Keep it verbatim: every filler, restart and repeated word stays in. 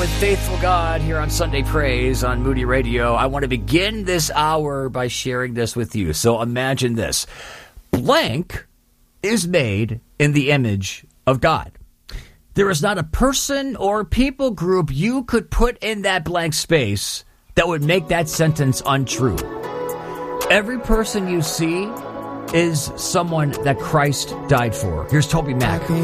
with Faithful God here on Sunday Praise on Moody Radio. I want to begin this hour by sharing this with you. So imagine this. Blank is made in the image of God. There is not a person or people group you could put in that blank space that would make that sentence untrue. Every person you see is someone that Christ died for. Here's Toby Mac.